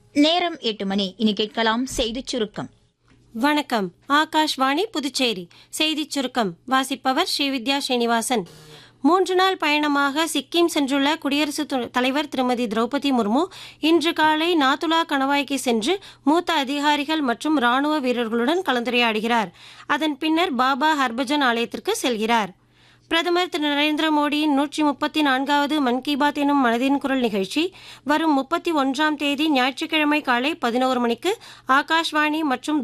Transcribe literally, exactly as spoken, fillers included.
நேரம் எட்டு மணி. இனி கேட்கலாம் செய்திச் சுருக்கம். வணக்கம். ஆகாஷ்வாணி புதுச்சேரி செய்திச் சுருக்கம் வாசிப்பவர் ஸ்ரீவித்யா ஸ்ரீனிவாசன். மூன்று நாள் பயணமாக சிக்கிம் சென்றுள்ள குடியரசுத் தலைவர் திருமதி திரௌபதி முர்மு இன்று காலை நாதுலா கணவாய்க்கு சென்று மூத்த அதிகாரிகள் மற்றும் ராணுவ வீரர்களுடன் கலந்துரையாடுகிறார். அதன் பின்னர் பாபா ஹர்பஜன் ஆலயத்திற்கு செல்கிறார். பிரதமர் திரு நரேந்திர மோடியின் நூற்றி முப்பத்தி நான்காவது மன் கி பாத் எனும் மனதின் குரல் நிகழ்ச்சி வரும் முப்பத்தி ஒன்றாம் தேதி ஞாயிற்றுக்கிழமை காலை பதினோரு மணிக்கு ஆகாஷ்வாணி மற்றும்